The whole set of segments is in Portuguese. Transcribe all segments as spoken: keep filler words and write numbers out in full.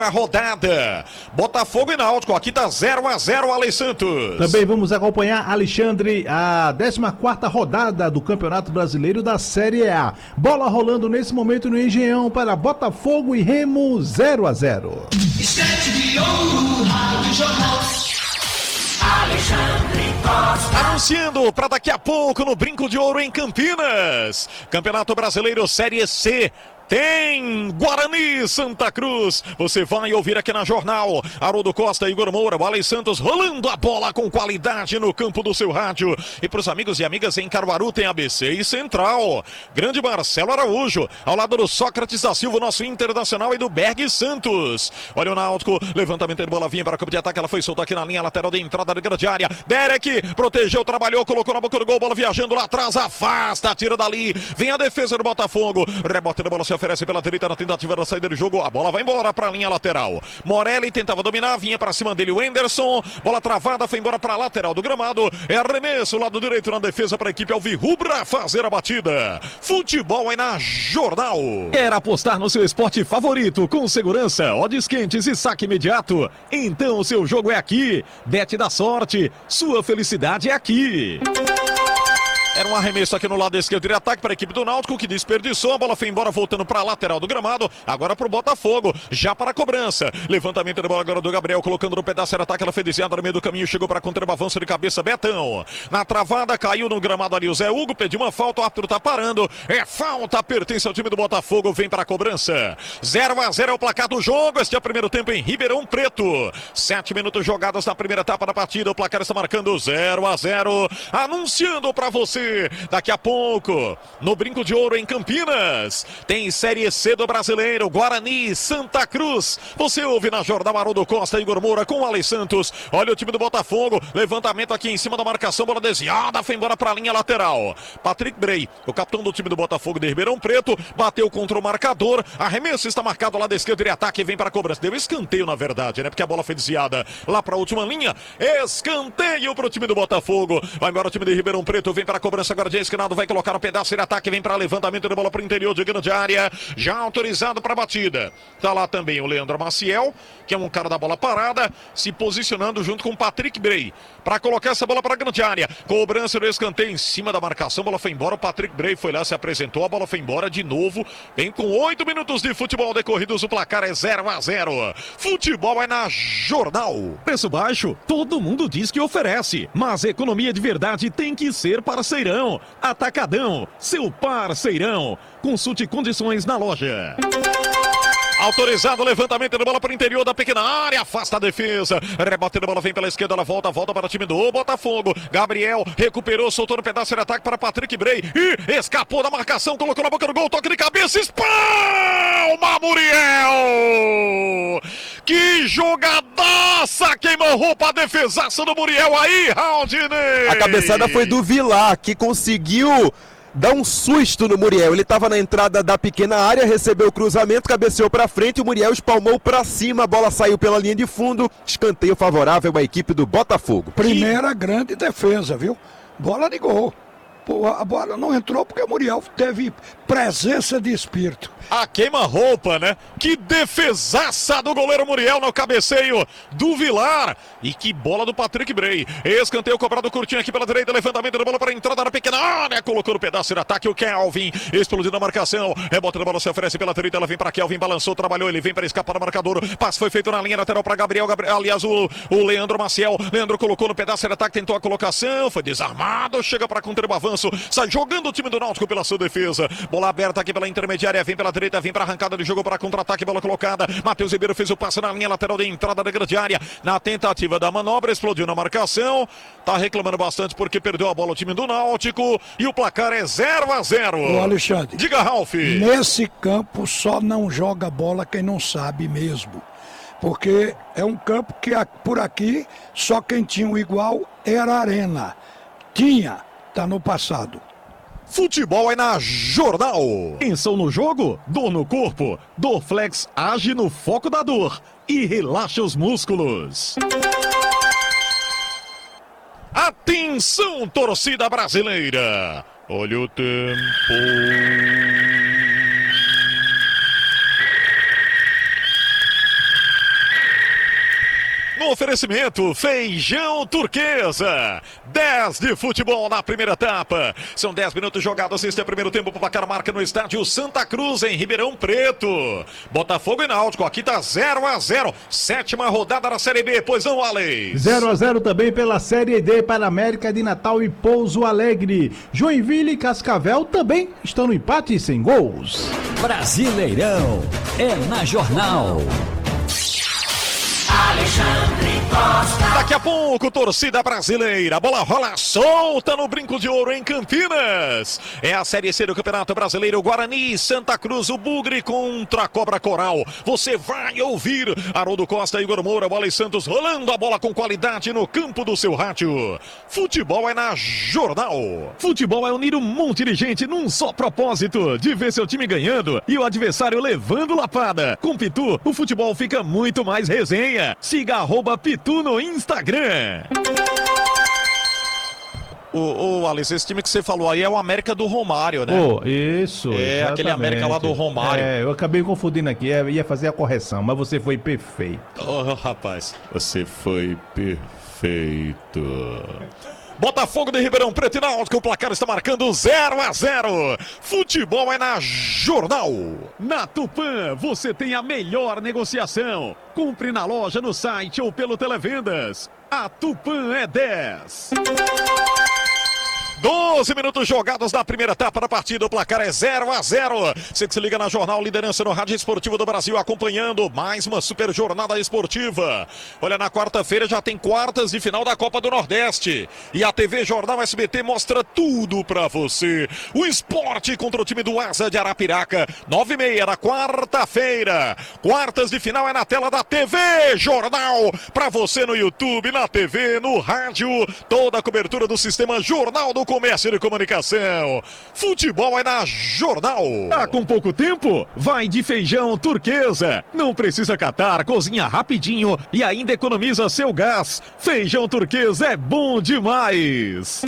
A rodada, Botafogo e Náutico, aqui tá zero a zero, Ale Santos. Também vamos acompanhar, Alexandre, a décima quarta rodada do Campeonato Brasileiro da Série A. Bola rolando nesse momento no Engenhão para Botafogo e Remo, zero a zero. Estante de ouro, Rádio Jornal. Alexandre Costa. Anunciando para daqui a pouco no Brinco de Ouro em Campinas. Campeonato Brasileiro Série C. Tem Guarani Santa Cruz. Você vai ouvir aqui na Jornal. Haroldo Costa, Igor Moura, o Ale Santos rolando a bola com qualidade no campo do seu rádio. E para os amigos e amigas em Caruaru tem A B C e Central. Grande Marcelo Araújo, ao lado do Sócrates da Silva, nosso internacional, e do Berg Santos. Olha o Náutico, levantamento de bola, vinha para o campo de ataque, ela foi solta aqui na linha lateral de entrada da grande área. Derek protegeu, trabalhou, colocou na boca do gol, bola viajando lá atrás, afasta, tira dali. Vem a defesa do Botafogo. Rebote da bola se oferece pela direita na tentativa da saída do jogo. A bola vai embora para a linha lateral. Morelli tentava dominar, vinha para cima dele o Henderson. Bola travada, foi embora para a lateral do gramado. É arremesso, lado direito na defesa para a equipe alvirrubra fazer a batida. Futebol é na Jornal. Quer apostar no seu esporte favorito com segurança, odds quentes e saque imediato? Então o seu jogo é aqui. Bet da sorte, sua felicidade é aqui. Era um arremesso aqui no lado esquerdo de ataque para a equipe do Náutico, que desperdiçou. A bola foi embora, voltando para a lateral do gramado. Agora para o Botafogo, já para a cobrança. Levantamento da bola agora do Gabriel, colocando no pedaço de ataque. Ela foi desviada no meio do caminho, chegou para contra o avanço de cabeça. Betão, na travada, caiu no gramado ali o Zé Hugo, pediu uma falta, o árbitro está parando. É falta, pertence ao time do Botafogo, vem para a cobrança. zero a zero é o placar do jogo. Este é o primeiro tempo em Ribeirão Preto. Sete minutos jogados na primeira etapa da partida. O placar está marcando zero a zero. Anunciando para você. Daqui a pouco, no Brinco de Ouro em Campinas, tem Série C do Brasileiro, Guarani, Santa Cruz. Você ouve na Jornal Haroldo Costa, Igor Moura com o Ale Santos. Olha o time do Botafogo, levantamento aqui em cima da marcação, bola desviada, foi embora para a linha lateral. Patrick Bray, o capitão do time do Botafogo de Ribeirão Preto, bateu contra o marcador, arremesso está marcado lá da esquerda e ataque vem para a cobrança. Deu escanteio na verdade, né? Porque a bola foi desviada lá para a última linha. Escanteio para o time do Botafogo. Vai embora o time de Ribeirão Preto, vem para a cobrança. Agora de esquinado, vai colocar um pedaço de ataque, vem para levantamento de bola para o interior de grande área, já autorizado para a batida. Tá lá também o Leandro Maciel, que é um cara da bola parada, se posicionando junto com o Patrick Bray, para colocar essa bola para a grande área. Cobrança do escanteio em cima da marcação, bola foi embora, o Patrick Bray foi lá, se apresentou, a bola foi embora de novo. Vem com oito minutos de futebol decorridos, o placar é zero a zero. Futebol é na Jornal. Preço baixo, todo mundo diz que oferece, mas economia de verdade tem que ser parceirão. Atacadão, seu parceirão. Consulte condições na loja. Autorizado o levantamento de bola para o interior da pequena área, afasta a defesa, rebote de bola, vem pela esquerda, ela volta, volta para o time do Botafogo. Gabriel recuperou, soltou no pedaço de ataque para Patrick Bray e escapou da marcação, colocou na boca do gol, toque de cabeça, espalma Muriel! Que jogadaça, queima-roupa, a defesaça do Muriel aí, Raudinei! A cabeçada foi do Vilar, que conseguiu dá um susto no Muriel. Ele estava na entrada da pequena área, recebeu o cruzamento, cabeceou para frente, o Muriel espalmou para cima, a bola saiu pela linha de fundo, escanteio favorável à equipe do Botafogo. Primeira grande defesa, viu? Bola de gol. Pô, a bola não entrou porque o Muriel teve presença de espírito. A queima-roupa, né? Que defesaça do goleiro Muriel no cabeceio do Vilar. E que bola do Patrick Bray. Escanteio cobrado curtinho aqui pela direita. Levantamento da bola para a entrada na pequena área. Colocou no pedaço de ataque o Kelvin. Explodiu na marcação. Rebote da bola se oferece pela direita. Ela vem para Kelvin. Balançou, trabalhou. Ele vem para escapar do marcador. Passe foi feito na linha lateral para Gabriel. Gabriel. Aliás, o, o Leandro Maciel. Leandro colocou no pedaço de ataque. Tentou a colocação. Foi desarmado. Chega para contra o avanço. Sai jogando o time do Náutico pela sua defesa. Bola aberta aqui pela intermediária. Vem pela direita. Vem para arrancada de jogo para contra-ataque. Bola colocada. Matheus Ribeiro fez o passe na linha lateral de entrada da grande área. Na tentativa da manobra. Explodiu na marcação. Tá reclamando bastante porque perdeu a bola o time do Náutico. E o placar é zero a zero. Ô Alexandre. Diga, Ralf. Nesse campo só não joga bola quem não sabe mesmo. Porque é um campo que por aqui só quem tinha o igual era a Arena. Tinha, tá no passado. Futebol é na Jornal. Tensão no jogo? Dor no corpo? Dorflex age no foco da dor e relaxa os músculos. Atenção, torcida brasileira. Olha o tempo. No oferecimento, feijão turquesa. dez de futebol na primeira etapa. São dez minutos jogados. Este é o primeiro tempo para o placar marca no estádio Santa Cruz, em Ribeirão Preto. Botafogo e Náutico, aqui tá zero a zero. Sétima rodada da Série B, pois não, Alex? zero a zero também pela Série D para América de Natal e Pouso Alegre. Joinville e Cascavel também estão no empate sem gols. Brasileirão é na Jornal. Alexandre Costa. Daqui a pouco, torcida brasileira. A bola rola solta no Brinco de Ouro em Campinas. É a Série C do Campeonato Brasileiro. Guarani, Santa Cruz, o Bugre contra a Cobra Coral. Você vai ouvir Haroldo Costa, Igor Moura, Bola e Santos rolando a bola com qualidade no campo do seu rádio. Futebol é na Jornal. Futebol é unir um monte de gente num só propósito, de ver seu time ganhando e o adversário levando lapada. Com Pitu, o futebol fica muito mais resenha. Siga arroba Pitu no Instagram. Ô, ô, Alex, esse time que você falou aí é o América do Romário, né? Oh, isso. É, exatamente. aquele América lá do Romário. É, eu acabei confundindo aqui, ia fazer a correção, mas você foi perfeito. Oh, rapaz, você foi perfeito. Botafogo de Ribeirão Preto e Náutico, o placar está marcando zero a zero. Futebol é na Jornal. Na Tupã, você tem a melhor negociação. Compre na loja, no site ou pelo Televendas. A Tupã é dez. doze minutos jogados na primeira etapa da partida, o placar é zero a zero. Você que se liga na Jornal, liderança no Rádio Esportivo do Brasil, acompanhando mais uma super jornada esportiva. Olha, na quarta-feira já tem quartas de final da Copa do Nordeste. E a T V Jornal S B T mostra tudo pra você. O esporte contra o time do Asa de Arapiraca, nove e meia da quarta-feira. Quartas de final é na tela da T V Jornal. Pra você no YouTube, na T V, no rádio, toda a cobertura do sistema Jornal do Comércio e Comunicação. Futebol é na Jornal. Tá com pouco tempo? Vai de feijão turquesa. Não precisa catar, cozinha rapidinho e ainda economiza seu gás. Feijão turquesa é bom demais.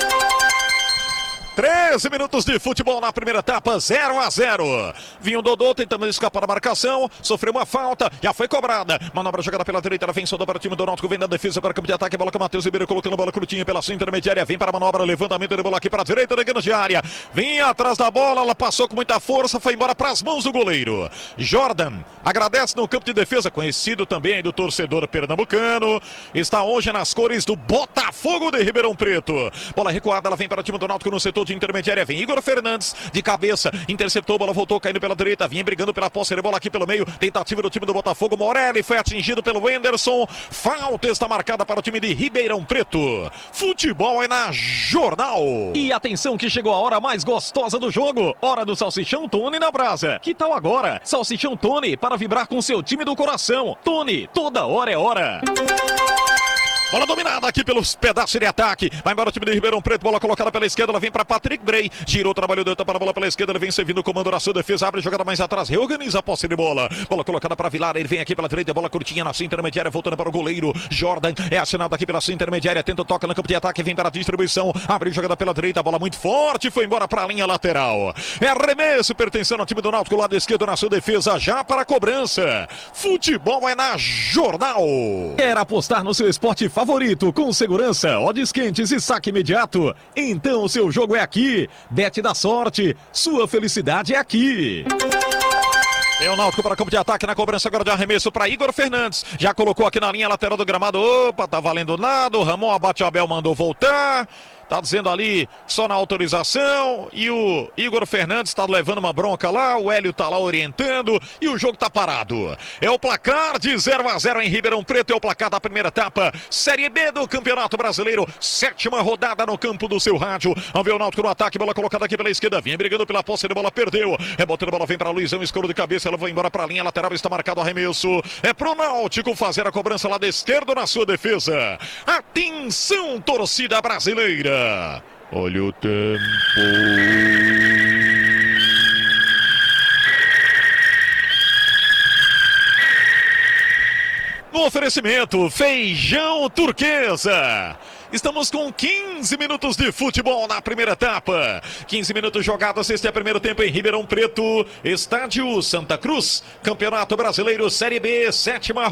treze minutos de futebol na primeira etapa, zero a zero. Vinha o Dodô tentando escapar da marcação, sofreu uma falta, já foi cobrada. Manobra jogada pela direita, ela vem soltou para o time do Náutico, vem da defesa para o campo de ataque, bola com o Matheus Ribeiro, colocando a bola curtinha pela sua intermediária, vem para a manobra, levantamento de bola aqui para a direita, da grande área. Vinha atrás da bola, ela passou com muita força, foi embora para as mãos do goleiro. Jordan agradece no campo de defesa, conhecido também do torcedor pernambucano. Está hoje nas cores do Botafogo de Ribeirão Preto. Bola recuada, ela vem para o time do Náutico no setor de intermediária, vem Igor Fernandes de cabeça, interceptou, bola voltou caindo pela direita, vinha brigando pela posse de bola aqui pelo meio, tentativa do time do Botafogo, Morelli foi atingido pelo Wenderson, falta está marcada para o time de Ribeirão Preto. Futebol é na Jornal. E atenção que chegou a hora mais gostosa do jogo, hora do Salsichão Tony na brasa. Que tal agora? Salsichão Tony para vibrar com seu time do coração. Tony, toda hora é hora. Bola dominada aqui pelos pedaços de ataque. Vai embora o time de Ribeirão Preto. Bola colocada pela esquerda. Ela vem para Patrick Bray. Girou, trabalhou, deu para a bola pela esquerda. Ele vem servindo o comando da sua defesa. Abre jogada mais atrás. Reorganiza a posse de bola. Bola colocada para Vilar. Ele vem aqui pela direita. Bola curtinha na sua intermediária. Voltando para o goleiro. Jordan é acionado aqui pela sua intermediária. Tenta, toca no campo de ataque. Vem para a distribuição. Abre jogada pela direita. Bola muito forte. Foi embora para a linha lateral. É arremesso pertencendo ao time do Náutico. Lado esquerdo na sua defesa. Já para a cobrança. Futebol é na Jornal. Quer apostar no seu esporte favorito com segurança, odds quentes e saque imediato? Então o seu jogo é aqui. Bet da sorte, sua felicidade é aqui. É o Náutico para campo de ataque na cobrança agora de arremesso para Igor Fernandes. Já colocou aqui na linha lateral do gramado. Opa, tá valendo nada. O Ramon abate o Abel, mandou voltar. Tá dizendo ali só na autorização. E o Igor Fernandes tá levando uma bronca lá. O Hélio tá lá orientando. E o jogo tá parado. É o placar de zero a zero em Ribeirão Preto. É o placar da primeira etapa. Série B do Campeonato Brasileiro. Sétima rodada no campo do seu rádio. Vamos ver o Náutico no ataque. Bola colocada aqui pela esquerda. Vinha brigando pela posse de bola. Perdeu. Rebotando a bola. Vem para Luizão. Escuro de cabeça. Ela vai embora para a linha lateral. Está marcado o arremesso. É pro Náutico fazer a cobrança lá da esquerda na sua defesa. Atenção, torcida brasileira. Olha o tempo. No oferecimento, feijão turquesa. Estamos com quinze minutos de futebol na primeira etapa. quinze minutos jogados, este é o primeiro tempo em Ribeirão Preto. Estádio Santa Cruz, Campeonato Brasileiro Série B, sétima